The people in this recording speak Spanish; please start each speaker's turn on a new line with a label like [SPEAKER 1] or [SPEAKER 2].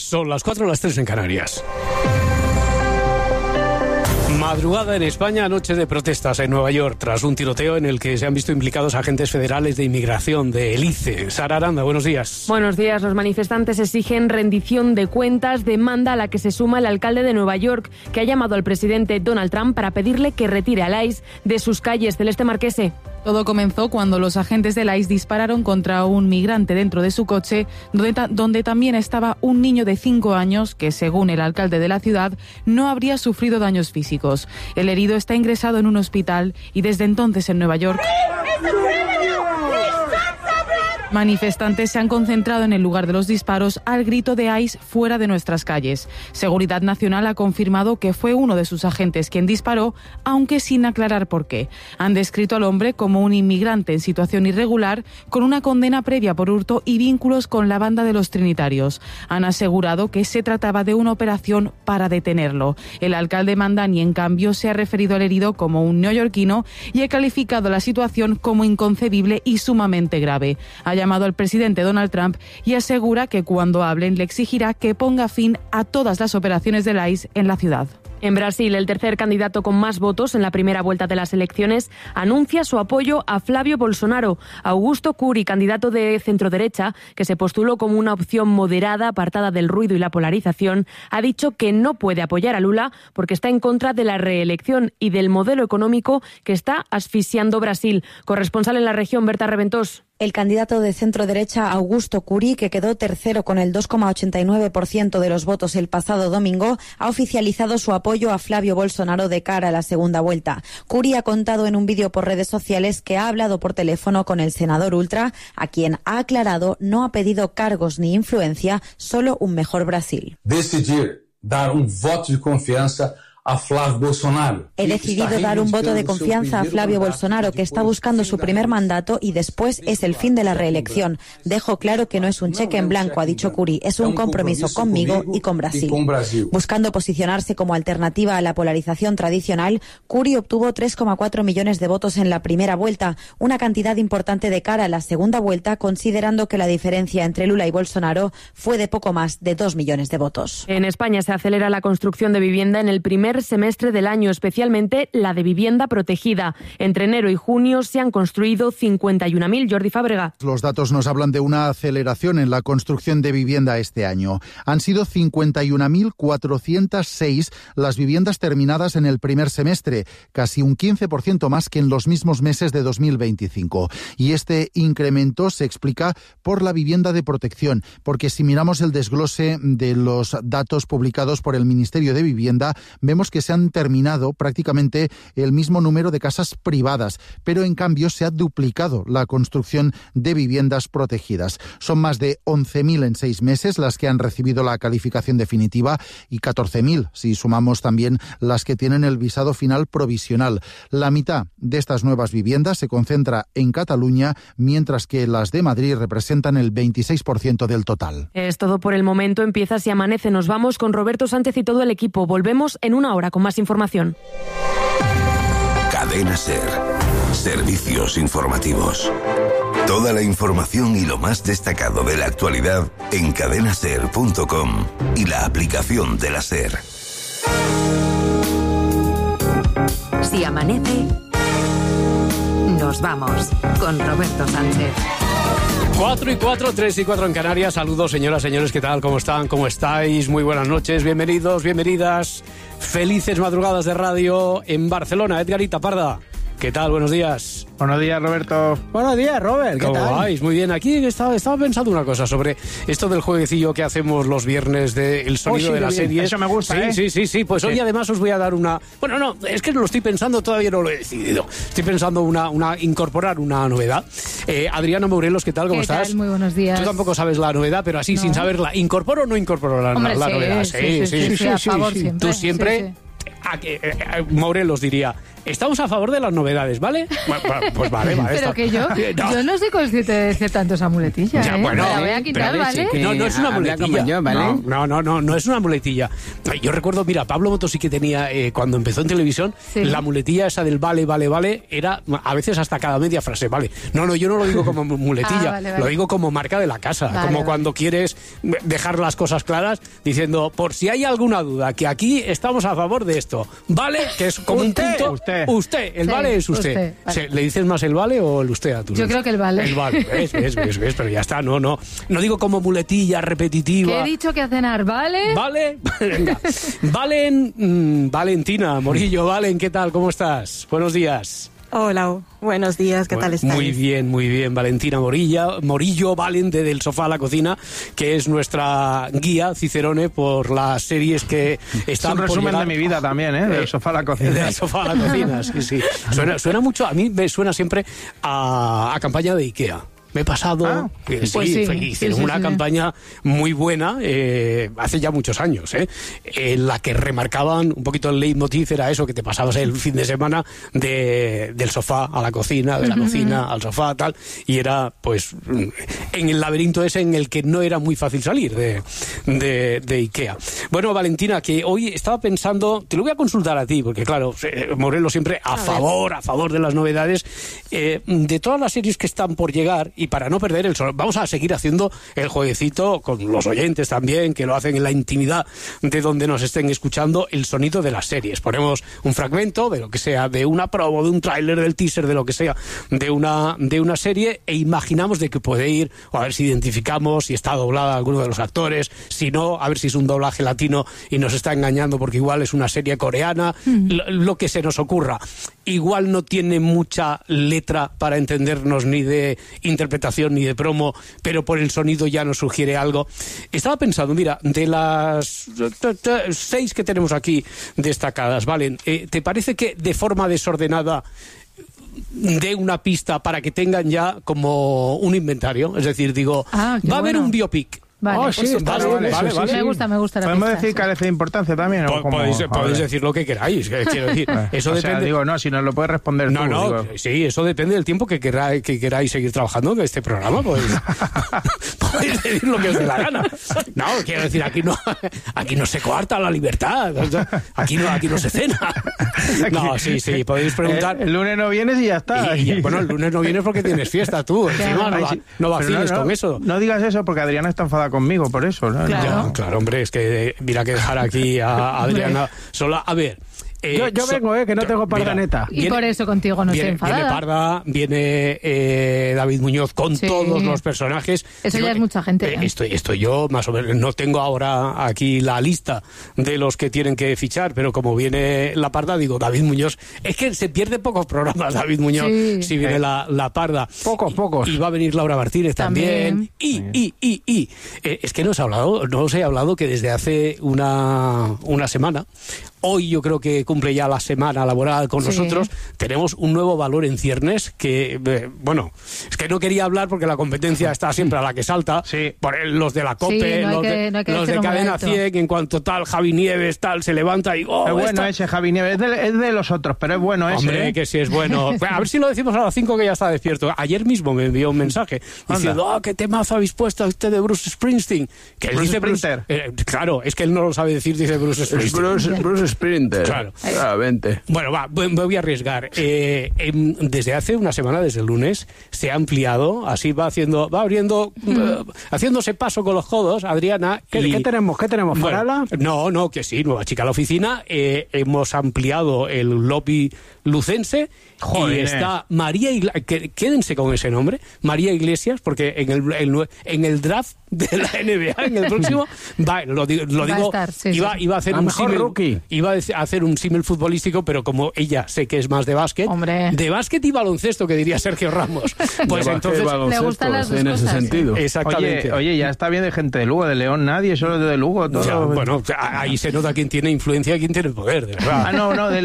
[SPEAKER 1] Son las 4, las 3 en Canarias. Madrugada en España, noche de protestas en Nueva York, tras un tiroteo en el que se han visto implicados agentes federales de inmigración del ICE. Sara Aranda, buenos días.
[SPEAKER 2] Buenos días. Los manifestantes exigen rendición de cuentas, demanda a la que se suma el alcalde de Nueva York, que ha llamado al presidente Donald Trump para pedirle que retire al ICE de sus calles. Celeste Marquese.
[SPEAKER 3] Todo comenzó cuando los agentes del ICE dispararon contra un migrante dentro de su coche, donde también estaba un niño de 5 años que, según el alcalde de la ciudad, no habría sufrido daños físicos. El herido está ingresado en un hospital y desde entonces en Nueva York manifestantes se han concentrado en el lugar de los disparos al grito de ICE fuera de nuestras calles. Seguridad Nacional ha confirmado que fue uno de sus agentes quien disparó, aunque sin aclarar por qué. Han descrito al hombre como un inmigrante en situación irregular con una condena previa por hurto y vínculos con la banda de los Trinitarios. Han asegurado que se trataba de una operación para detenerlo. El alcalde Mandani, en cambio, se ha referido al herido como un neoyorquino y ha calificado la situación como inconcebible y sumamente grave. Ha llamado al presidente Donald Trump y asegura que cuando hablen le exigirá que ponga fin a todas las operaciones del ICE en la ciudad.
[SPEAKER 2] En Brasil, el tercer candidato con más votos en la primera vuelta de las elecciones anuncia su apoyo a Flávio Bolsonaro. Augusto Cury, candidato de centroderecha, que se postuló como una opción moderada, apartada del ruido y la polarización, ha dicho que no puede apoyar a Lula porque está en contra de la reelección y del modelo económico que está asfixiando Brasil. Corresponsal en la región, Berta Reventós.
[SPEAKER 4] El candidato de centroderecha Augusto Cury, que quedó tercero con el 2,89% de los votos el pasado domingo, ha oficializado su apoyo a Flávio Bolsonaro de cara a la segunda vuelta. Cury ha contado en un vídeo por redes sociales que ha hablado por teléfono con el senador ultra, a quien ha aclarado no ha pedido cargos ni influencia, solo un mejor Brasil.
[SPEAKER 5] Decidir dar un voto de confianza a Flávio Bolsonaro.
[SPEAKER 4] He decidido dar un voto de confianza a Flávio Bolsonaro, que está buscando su primer mandato y después es el fin de la reelección. Dejo claro que no es un cheque en blanco, ha dicho Cury, es un compromiso conmigo y con Brasil. Buscando posicionarse como alternativa a la polarización tradicional, Cury obtuvo 3,4 millones de votos en la primera vuelta, una cantidad importante de cara a la segunda vuelta, considerando que la diferencia entre Lula y Bolsonaro fue de poco más de 2 millones de votos.
[SPEAKER 2] En España se acelera la construcción de vivienda en el primer semestre del año, especialmente la de vivienda protegida. Entre enero y junio se han construido 51.000. Jordi Fábrega.
[SPEAKER 6] Los datos nos hablan de una aceleración en la construcción de vivienda este año. Han sido 51.406 las viviendas terminadas en el primer semestre, casi un 15% más que en los mismos meses de 2025. Y este incremento se explica por la vivienda de protección, porque si miramos el desglose de los datos publicados por el Ministerio de Vivienda, vemos que se han terminado prácticamente el mismo número de casas privadas, pero en cambio se ha duplicado la construcción de viviendas protegidas. Son más de 11.000 en 6 meses las que han recibido la calificación definitiva y 14.000 si sumamos también las que tienen el visado final provisional. La mitad de estas nuevas viviendas se concentra en Cataluña, mientras que las de Madrid representan el 26% del total.
[SPEAKER 2] Es todo por el momento. Empieza Si Amanece. Nos vamos con Roberto Sánchez y todo el equipo. Volvemos en una hora con más información.
[SPEAKER 7] Cadena SER. Servicios informativos. Toda la información y lo más destacado de la actualidad en cadenaser.com y la aplicación de la SER.
[SPEAKER 8] Si amanece, nos vamos con Roberto Sánchez.
[SPEAKER 1] 4 y 4, 3 y 4 en Canarias. Saludos, señoras, señores, ¿qué tal? ¿Cómo están? ¿Cómo estáis? Muy buenas noches, bienvenidos, bienvenidas. Felices madrugadas de radio en Barcelona. Edgarita Parda, ¿qué tal? Buenos días.
[SPEAKER 9] Buenos días, Roberto. Buenos días, Robert. ¿Qué
[SPEAKER 1] ¿Cómo
[SPEAKER 9] tal?
[SPEAKER 1] vais? Muy bien. Aquí estaba pensando una cosa sobre esto del jueguecillo que hacemos los viernes del sonido de las series.
[SPEAKER 9] Eso me gusta,
[SPEAKER 1] Sí. Pues hoy además os voy a dar una... Bueno, no, es que lo estoy pensando, todavía no lo he decidido. Estoy pensando incorporar una novedad. Adriana Morelos, ¿qué tal? ¿Cómo estás?
[SPEAKER 3] ¿Qué tal? Muy buenos días.
[SPEAKER 1] Tú tampoco sabes la novedad, pero así, sin saberla. ¿Incorporo o no incorporo la novedad?
[SPEAKER 3] Sí, a favor siempre.
[SPEAKER 1] Tú siempre...
[SPEAKER 3] Sí.
[SPEAKER 1] Morelos diría, estamos a favor de las novedades, ¿vale? Pues vale.
[SPEAKER 10] Pero
[SPEAKER 1] está.
[SPEAKER 10] que yo no soy consciente de decir tanto esa muletilla,
[SPEAKER 1] Ya,
[SPEAKER 10] ¿eh?
[SPEAKER 1] bueno,
[SPEAKER 10] me la voy a quitar, ¿vale?
[SPEAKER 1] No es una muletilla.
[SPEAKER 9] Yo, ¿vale?
[SPEAKER 1] No es una muletilla. Yo recuerdo, mira, Pablo Motos sí que tenía, cuando empezó en televisión,
[SPEAKER 10] Sí.
[SPEAKER 1] la muletilla esa del vale, era a veces hasta cada media frase, vale. No, yo no lo digo como muletilla,
[SPEAKER 10] Vale.
[SPEAKER 1] lo digo como marca de la casa, como cuando quieres dejar las cosas claras, diciendo, por si hay alguna duda, que aquí estamos a favor de esto, ¿vale? Que es como un punto. Usted, el
[SPEAKER 10] Sí,
[SPEAKER 1] vale es usted.
[SPEAKER 10] vale.
[SPEAKER 1] ¿Le dices más el vale o el usted a tu?
[SPEAKER 10] Yo creo que el vale.
[SPEAKER 1] El vale, ves, pero ya está, no digo como muletilla repetitiva.
[SPEAKER 10] Que he dicho que a cenar, ¿vale?
[SPEAKER 1] Vale, venga. Valentina Morillo, Valen, ¿qué tal? ¿Cómo estás? Buenos días.
[SPEAKER 11] Hola, buenos días, ¿qué tal estáis?
[SPEAKER 1] Muy bien, Valentina Morillo, Valen, de Del Sofá a la Cocina, que es nuestra guía Cicerone por las series que están por
[SPEAKER 9] Es un resumen
[SPEAKER 1] llegar.
[SPEAKER 9] de mi vida también, ¿eh? Del Sofá a la Cocina.
[SPEAKER 1] Del Sofá a la Cocina, sí. Suena mucho, a mí me suena siempre a campaña de IKEA. Me he pasado, hicieron una campaña muy buena hace ya muchos años, en la que remarcaban un poquito el leitmotiv, era eso, que te pasabas el fin de semana del sofá a la cocina, de la cocina al sofá, tal, y era pues en el laberinto ese en el que no era muy fácil salir de IKEA. Bueno, Valentina, que hoy estaba pensando, te lo voy a consultar a ti, porque claro, Morelos siempre a favor de las novedades, de todas las series que están por llegar. Y para no perder vamos a seguir haciendo el jueguecito con los oyentes también, que lo hacen en la intimidad de donde nos estén escuchando, el sonido de las series. Ponemos un fragmento de lo que sea, de una promo, de un tráiler, del teaser, de lo que sea, de una serie, e imaginamos de qué puede ir, o a ver si identificamos si está doblada alguno de los actores, si no, a ver si es un doblaje latino y nos está engañando porque igual es una serie coreana, lo que se nos ocurra. Igual no tiene mucha letra para entendernos ni de interpretación ni de promo, pero por el sonido ya nos sugiere algo. Estaba pensando, mira, de las 6 que tenemos aquí destacadas, Valen, ¿te parece que de forma desordenada dé una pista para que tengan ya como un inventario? Es decir, digo, va a haber un biopic.
[SPEAKER 10] Vale,
[SPEAKER 9] sí, vale.
[SPEAKER 10] Me gusta la pista.
[SPEAKER 9] ¿Podemos decir carece de importancia también?
[SPEAKER 1] Podéis decir lo que queráis, quiero decir. Eso depende.
[SPEAKER 9] Digo, no, si nos lo puedes responder tú.
[SPEAKER 1] No, sí, eso depende del tiempo que queráis seguir trabajando en este programa, podéis decir lo que os dé la gana. No, quiero decir, aquí no se coarta la libertad, aquí no se cena. No, sí, podéis preguntar.
[SPEAKER 9] El lunes no vienes y ya está.
[SPEAKER 1] Bueno, el lunes no vienes porque tienes fiesta tú, encima no vaciles con eso.
[SPEAKER 9] No digas eso porque Adriana está enfadada conmigo por eso, ¿no?
[SPEAKER 1] Claro, hombre, es que mira que dejar aquí a Adriana sola. A ver,
[SPEAKER 9] yo vengo, que no tengo parda neta.
[SPEAKER 10] Y por eso contigo no estoy enfadada.
[SPEAKER 1] Viene Parda, viene David Muñoz con todos los personajes.
[SPEAKER 10] Eso ya es mucha gente.
[SPEAKER 1] Estoy yo, más o menos, no tengo ahora aquí la lista de los que tienen que fichar, pero como viene la Parda, digo, David Muñoz, es que se pierde pocos programas David Muñoz si viene la Parda.
[SPEAKER 9] Pocos.
[SPEAKER 1] Y va a venir Laura Martínez también. Es que no os he hablado que desde hace una semana, hoy yo creo que cumple ya la semana laboral con nosotros, tenemos un nuevo valor en ciernes que, es que no quería hablar porque la competencia está siempre a la que salta, por los de la COPE, los de Cadena 100, en cuanto tal, Javi Nieves, tal, se levanta y...
[SPEAKER 9] es bueno ese Javi Nieves, es de los otros, pero es bueno ese.
[SPEAKER 1] Hombre, que sí es bueno. A ver si lo decimos a las 5 que ya está despierto. Ayer mismo me envió un mensaje diciendo, qué temazo habéis puesto usted de Bruce Springsteen. Que él dice Bruce, claro, es que él no lo sabe decir, dice Bruce Springsteen.
[SPEAKER 9] Bruce Sprinter.
[SPEAKER 1] Claro.
[SPEAKER 9] Claramente.
[SPEAKER 1] Bueno, me voy a arriesgar. Desde hace una semana, desde el lunes, se ha ampliado, así va abriendo, haciéndose paso con los codos, Adriana.
[SPEAKER 9] ¿Qué tenemos? ¿Farala?
[SPEAKER 1] No, que sí, nueva chica a la oficina. Hemos ampliado el lobby lucense.
[SPEAKER 9] Joder.
[SPEAKER 1] Y está María Iglesias, quédense con ese nombre, María Iglesias, porque en el draft de la NBA, en el próximo, lo digo, iba a hacer un símil, iba a hacer un símil futbolístico, pero como ella sé que es más de básquet, de básquet y baloncesto, que diría Sergio Ramos, pues entonces
[SPEAKER 10] le gustan las dos
[SPEAKER 9] en
[SPEAKER 10] cosas,
[SPEAKER 9] ese sentido.
[SPEAKER 1] Exactamente.
[SPEAKER 9] Oye, ya está bien de gente de Lugo, de León nadie, solo de Lugo todo.
[SPEAKER 1] Ya, bueno, ahí se nota quién tiene influencia y quién tiene poder, de verdad.
[SPEAKER 9] No,